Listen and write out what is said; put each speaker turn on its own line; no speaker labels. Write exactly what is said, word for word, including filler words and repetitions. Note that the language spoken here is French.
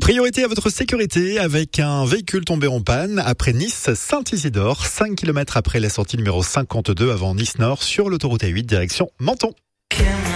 Priorité à votre sécurité avec un véhicule tombé en panne après Nice-Saint-Isidore, cinq kilomètres après la sortie numéro cinquante-deux avant Nice-Nord sur l'autoroute A huit direction Menton.